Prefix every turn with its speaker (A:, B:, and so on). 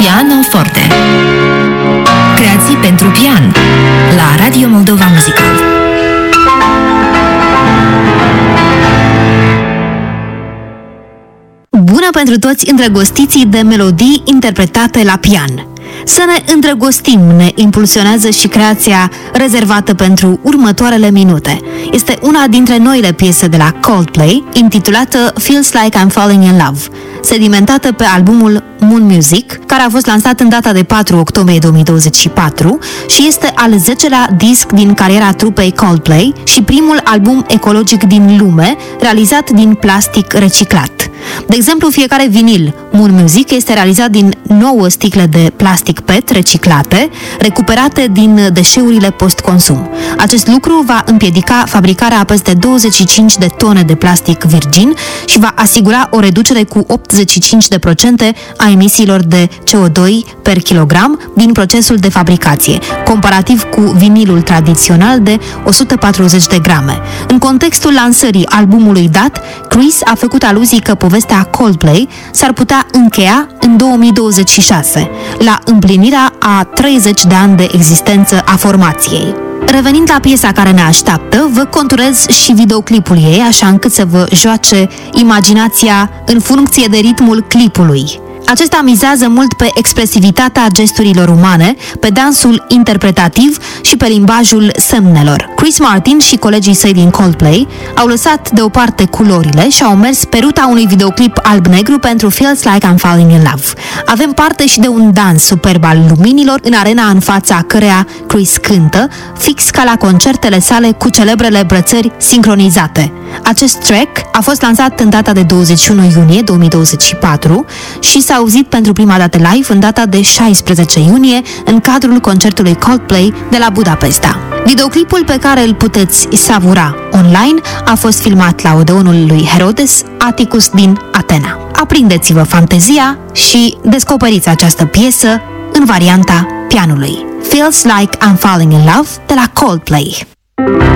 A: Pianoforte. Creații pentru pian la Radio Moldova Muzical.
B: Bună pentru toți îndrăgostiții de melodii interpretate la pian! Să ne îndrăgostim ne impulsionează și creația rezervată pentru următoarele minute. Este una dintre noile piese de la Coldplay, intitulată Feels Like I'm Falling in Love, sedimentată pe albumul Moon Music, care a fost lansat în data de 4 octombrie 2024 și este al 10-lea disc din cariera trupei Coldplay și primul album ecologic din lume, realizat din plastic reciclat. De exemplu, fiecare vinil Moon Music este realizat din 9 sticle de plastic PET reciclate, recuperate din deșeurile post-consum. Acest lucru va împiedica fabricarea a peste 25 de tone de plastic virgin și va asigura o reducere cu 85% a emisiilor de CO2 per kilogram din procesul de fabricație, comparativ cu vinilul tradițional de 140 de grame. În contextul lansării albumului dat, Chris a făcut aluzii că povestea Coldplay s-ar putea încheia în 2026, la împlinirea a 30 de ani de existență a formației. Revenind la piesa care ne așteaptă, vă conturez și videoclipul ei, așa încât să vă joace imaginația în funcție de ritmul clipului. Acesta mizează mult pe expresivitatea gesturilor umane, pe dansul interpretativ și pe limbajul semnelor. Chris Martin și colegii săi din Coldplay au lăsat deoparte culorile și au mers pe ruta unui videoclip alb-negru pentru Feels Like I'm Falling in Love. Avem parte și de un dans superb al luminilor în arena în fața căreia Chris cântă, fix ca la concertele sale cu celebrele brățări sincronizate. Acest track a fost lansat în data de 21 iunie 2024 și s-a auzit pentru prima dată live în data de 16 iunie în cadrul concertului Coldplay de la Budapesta. Videoclipul pe care îl puteți savura online a fost filmat la Odeonul lui Herodes Atticus din Atena. Aprindeți-vă fantezia și descoperiți această piesă în varianta pianului. Feels Like I'm Falling in Love de la Coldplay.